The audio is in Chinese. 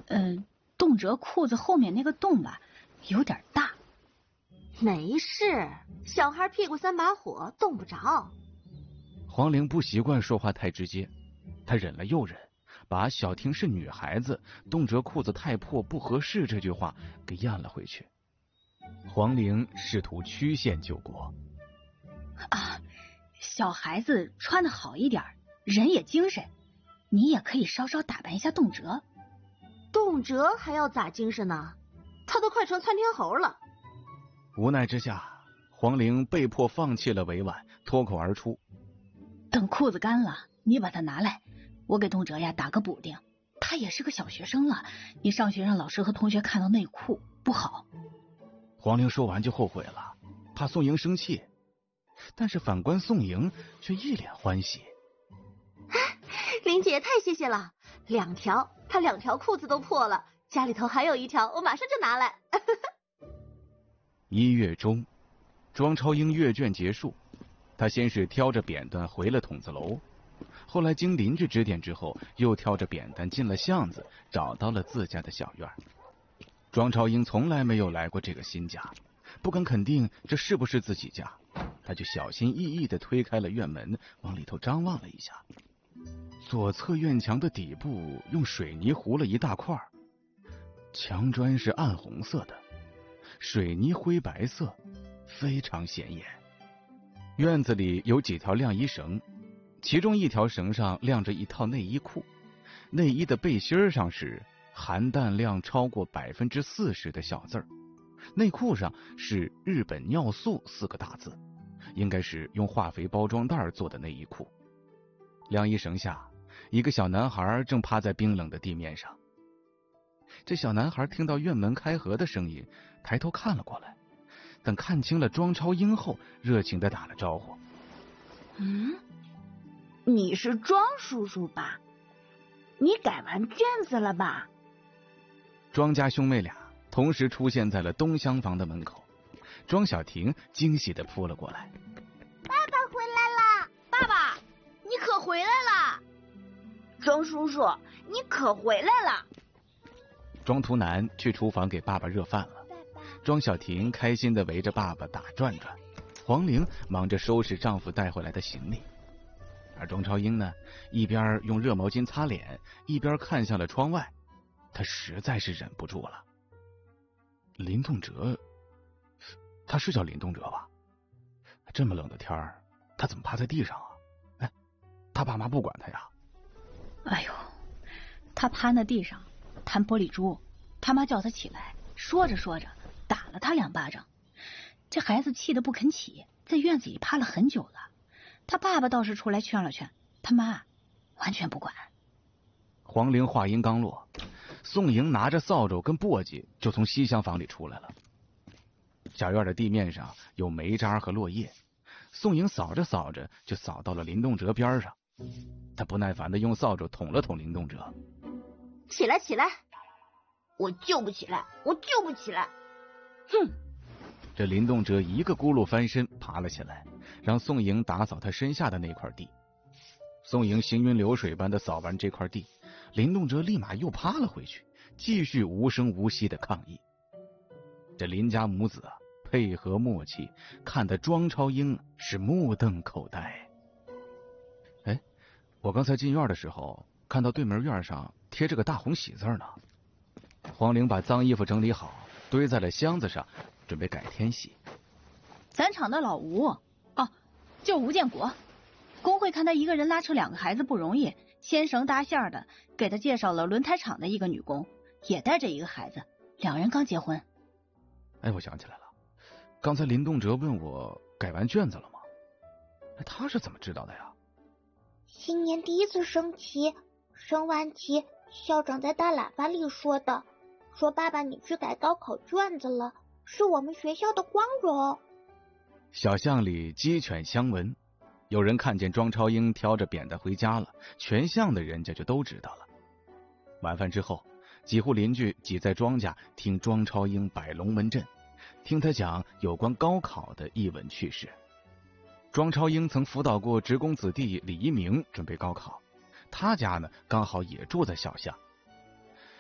动辄裤子后面那个洞吧，有点大。 没事，小孩屁股3把火，冻不着。 黄玲不习惯说话太直接，她忍了又忍，把小婷是女孩子，动辄裤子太破不合适这句话给咽了回去。黄玲试图曲线救国。 啊，小孩子穿得好一点，人也精神，你也可以稍稍打扮一下动辄。 动辄还要咋精神呢？他都快成窜天猴了。 无奈之下，黄玲被迫放弃了委婉，脱口而出： 等裤子干了，你把它拿来，我给动辄呀打个补丁。他也是个小学生了，你上学让老师和同学看到内裤不好。 黄玲说完就后悔了，怕宋莹生气，但是反观宋莹却一脸欢喜。 玲姐太谢谢了，2条，她2条裤子都破了，家里头还有1条，我马上就拿来。 1月中，庄超英阅卷结束，他先是挑着扁担回了筒子楼，后来经邻居指点之后，又挑着扁担进了巷子，找到了自家的小院。庄超英从来没有来过这个新家，不敢肯定这是不是自己家，他就小心翼翼地推开了院门，往里头张望了一下。左侧院墙的底部用水泥糊了一大块，墙砖是暗红色的，水泥灰白色，非常显眼。院子里有几条晾衣绳，其中一条绳上晾着一套内衣裤，内衣的背心上是含氮量超过40%的小字儿，内裤上是日本尿素4个大字，应该是用化肥包装袋做的内衣裤。晾衣绳下，一个小男孩正趴在冰冷的地面上。这小男孩听到院门开合的声音，抬头看了过来，等看清了庄超英后，热情地打了招呼： 你是庄叔叔吧？你改完卷子了吧？ 庄家兄妹俩同时出现在了东厢房的门口，庄小婷惊喜地扑了过来： 爸爸回来了！ 爸爸，你可回来了！庄叔叔，你可回来了！ 庄图南去厨房给爸爸热饭了，庄小婷开心地围着爸爸打转转，黄玲忙着收拾丈夫带回来的行李，而庄超英呢，一边用热毛巾擦脸，一边看向了窗外，她实在是忍不住了。林动辄，他是叫林动辄吧？这么冷的天儿，他怎么趴在地上啊？哎，他爸妈不管他呀？ 哎呦，他趴那地上弹玻璃珠，他妈叫他起来，说着说着打了他2巴掌。这孩子气得不肯起，在院子里趴了很久了。他爸爸倒是出来劝了劝，他妈完全不管。 黄玲话音刚落，宋莹拿着扫帚跟簸箕就从西厢房里出来了。小院的地面上有煤渣和落叶，宋莹扫着扫着就扫到了林动辄边上，她不耐烦地用扫帚捅了捅林动辄： 起来起来！ 我救不起来，我救不起来！ 哼！ 这林动辄一个咕噜翻身爬了起来，让宋莹打扫他身下的那块地。宋莹行云流水般的扫完这块地，林动辄立马又趴了回去，继续无声无息的抗议。这林家母子啊，配合默契，看得庄超英是目瞪口呆。哎，我刚才进院的时候，看到对门院上贴着个大红喜字呢。黄玲把脏衣服整理好，堆在了箱子上，准备改天洗。 咱厂的老吴，哦，就吴建国。工会看他一个人拉扯2个孩子不容易，牵绳搭线的，给他介绍了轮胎厂的一个女工，也带着一个孩子，2人刚结婚。 哎，我想起来了，刚才林动辄问我改完卷子了吗？他是怎么知道的呀？ 新年第1次升旗，升完旗，校长在大喇叭里说的，说爸爸你去改高考卷子了，是我们学校的光荣。 小巷里鸡犬相闻，有人看见庄超英挑着扁担回家了，全巷的人家就都知道了。晚饭之后，几户邻居挤在庄家听庄超英摆龙门阵，听他讲有关高考的逸闻趣事。庄超英曾辅导过职工子弟李一鸣准备高考，他家呢刚好也住在小巷，